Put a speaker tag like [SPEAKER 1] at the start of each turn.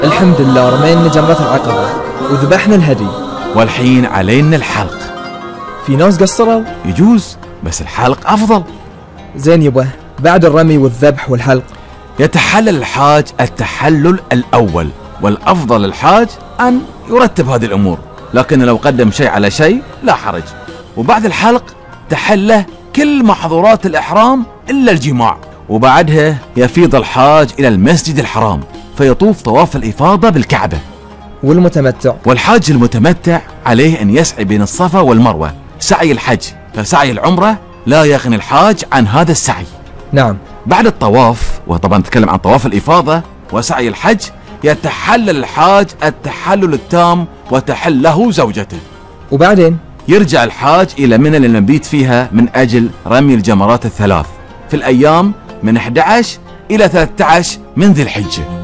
[SPEAKER 1] الحمد لله رمينا جمرة العقبة وذبحنا الهدي،
[SPEAKER 2] والحين علينا الحلق.
[SPEAKER 1] في ناس قصروا؟
[SPEAKER 2] يجوز، بس الحلق أفضل.
[SPEAKER 1] زين يبا، بعد الرمي والذبح والحلق
[SPEAKER 2] يتحلل الحاج التحلل الأول، والأفضل للحاج أن يرتب هذه الأمور، لكن لو قدم شيء على شيء لا حرج. وبعد الحلق تحله كل محظورات الإحرام إلا الجماع، وبعدها يفيض الحاج إلى المسجد الحرام فيطوف طواف الإفاضة بالكعبة.
[SPEAKER 1] والمتمتع؟
[SPEAKER 2] والحاج المتمتع عليه أن يسعي بين الصفا والمروة سعي الحج، فسعي العمرة لا يغني الحاج عن هذا السعي.
[SPEAKER 1] نعم.
[SPEAKER 2] بعد الطواف، وطبعا نتكلم عن طواف الإفاضة وسعي الحج، يتحلل الحاج التحلل التام وتحل له زوجته.
[SPEAKER 1] وبعدين
[SPEAKER 2] يرجع الحاج إلى منى المبيت فيها من أجل رمي الجمرات الثلاث في الأيام من 11 إلى 13 من ذي الحجة.